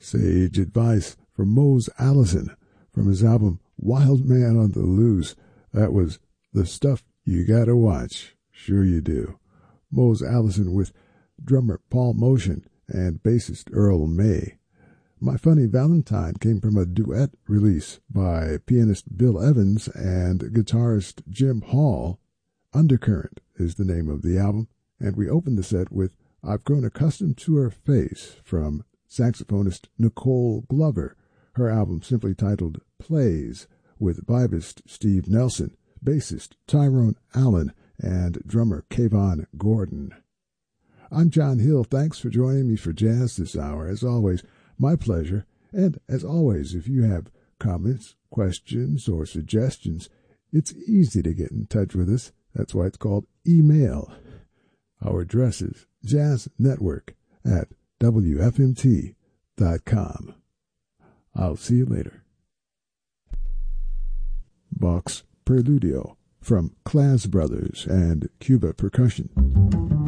Sage advice from Mose Allison from his album Wild Man on the Loose. That was The Stuff You Gotta Watch. Sure you do. Mose Allison with drummer Paul Motion and bassist Earl May. My Funny Valentine came from a duet release by pianist Bill Evans and guitarist Jim Hall. Undercurrent is the name of the album, and we opened the set with I've Grown Accustomed to Her Face from saxophonist Nicole Glover, her album simply titled Plays, with vibist Steve Nelson, bassist Tyrone Allen, and drummer Kayvon Gordon. I'm John Hill. Thanks for joining me for Jazz this hour. As always, my pleasure. And as always, if you have comments, questions, or suggestions, it's easy to get in touch with us. That's why it's called email. Our address is jazznetwork@wfmt.com. I'll see you later. Bach's Preludio from Class Brothers and Cuba Percussion.